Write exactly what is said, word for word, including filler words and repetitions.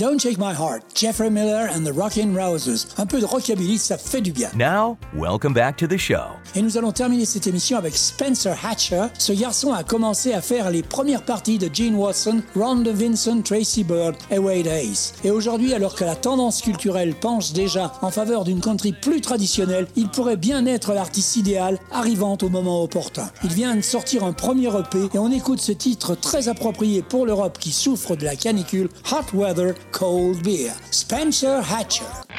Don't Shake My Heart, Jeffrey Miller and the Rockin' Rousers. Un peu de rockabilly, ça fait du bien. Now, welcome back to the show. Et nous allons terminer cette émission avec Spencer Hatcher. Ce garçon a commencé à faire les premières parties de Gene Watson, Rhonda Vincent, Tracy Byrd et Wade Hayes. Et aujourd'hui, alors que la tendance culturelle penche déjà en faveur d'une country plus traditionnelle, il pourrait bien être l'artiste idéal arrivant au moment opportun. Il vient de sortir un premier E P et on écoute ce titre très approprié pour l'Europe qui souffre de la canicule, Hot Weather, Cold Beer. Spencer Hatcher.